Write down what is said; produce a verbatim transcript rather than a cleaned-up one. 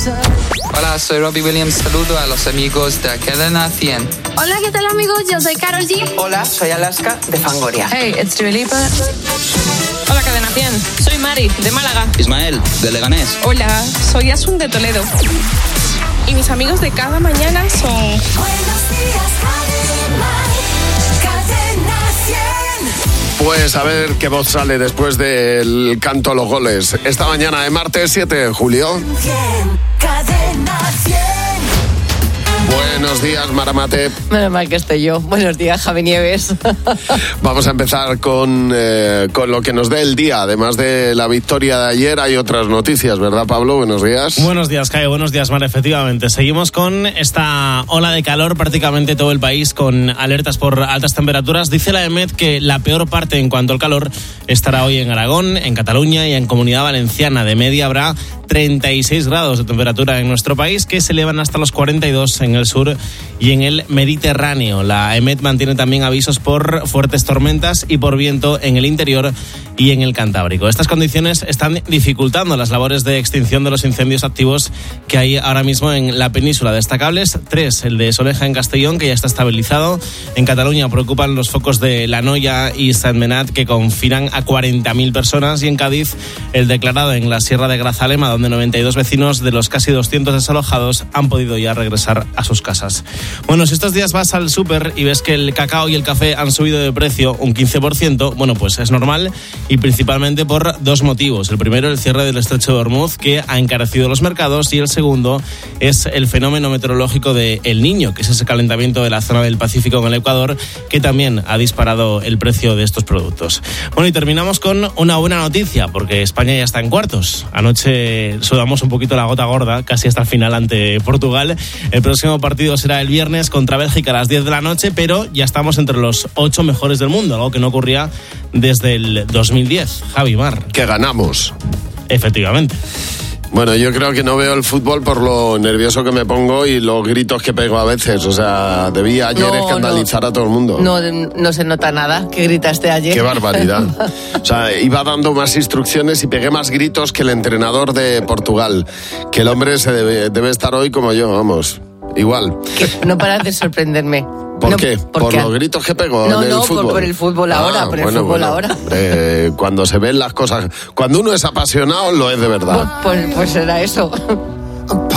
Hola, soy Robbie Williams. Saludo a los amigos de Cadena cien. Hola, ¿qué tal, amigos? Yo soy Karol G. Hola, soy Alaska de Fangoria. Hey, it's Dua Lipa. Hola, Cadena cien. Soy Mari, de Málaga. Ismael, de Leganés. Hola, soy Asun, de Toledo. Y mis amigos de cada mañana son... Buenos días, Cadena cien. Pues a ver qué voz sale después del canto a los goles. Esta mañana de martes siete de julio. Cadena cien. Buenos días, Maramate. Menos mal que estoy yo. Buenos días, Javi Nieves. Vamos a empezar con, eh, con lo que nos dé el día. Además de la victoria de ayer, hay otras noticias, ¿verdad, Pablo? Buenos días. Buenos días, Caio. Buenos días, Mar. Efectivamente, seguimos con esta ola de calor, prácticamente todo el país con alertas por altas temperaturas. Dice la EMET que la peor parte en cuanto al calor estará hoy en Aragón, en Cataluña y en Comunidad Valenciana. De media habrá treinta y seis grados de temperatura en nuestro país, que se elevan hasta los cuarenta y dos en el sur y en el Mediterráneo. La EMET mantiene también avisos por fuertes tormentas y por viento en el interior y en el Cantábrico. Estas condiciones están dificultando las labores de extinción de los incendios activos que hay ahora mismo en la península. Destacables tres: el de Soleja en Castellón, que ya está estabilizado. En Cataluña preocupan los focos de La Noya y Sentmenat, que confinan a cuarenta mil personas, y en Cádiz el declarado en la Sierra de Grazalema, donde noventa y dos vecinos de los casi doscientos desalojados han podido ya regresar a sus casas. Bueno, si estos días vas al súper y ves que el cacao y el café han subido de precio un quince por ciento, bueno, pues es normal, y principalmente por dos motivos. El primero, el cierre del estrecho de Hormuz, que ha encarecido los mercados, y el segundo es el fenómeno meteorológico de El Niño, que es ese calentamiento de la zona del Pacífico en el Ecuador, que también ha disparado el precio de estos productos. Bueno, y terminamos con una buena noticia, porque España ya está en cuartos. Anoche sudamos un poquito la gota gorda, casi hasta el final ante Portugal. El próximo partido será el viernes contra Bélgica a las diez de la noche, pero ya estamos entre los ocho mejores del mundo, algo que no ocurría desde el dos mil diez. Javi, Mar. Que ganamos. Efectivamente. Bueno, yo creo que no veo el fútbol por lo nervioso que me pongo y los gritos que pego a veces. O sea, debía ayer no, escandalizar no, a todo el mundo. No, no se nota nada que gritaste ayer. Qué barbaridad. O sea, iba dando más instrucciones y pegué más gritos que el entrenador de Portugal. Que el hombre se debe, debe estar hoy como yo, vamos. Igual. Que no paras de sorprenderme. ¿Por no, qué? ¿Por los gritos que pego no, en el no, fútbol? No, por el fútbol ahora, ah, por el bueno, fútbol bueno, ahora. Hombre, cuando se ven las cosas... Cuando uno es apasionado, lo es de verdad. Pues, pues, pues será eso.